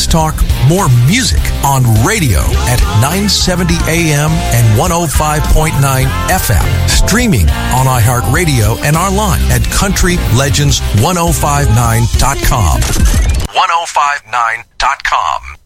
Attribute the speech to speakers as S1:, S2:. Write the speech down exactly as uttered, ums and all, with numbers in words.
S1: less talk, more music on radio at nine seventy A M and one oh five point nine F M. Streaming on iHeartRadio and online at country legends ten fifty-nine dot com. ten fifty-nine dot com.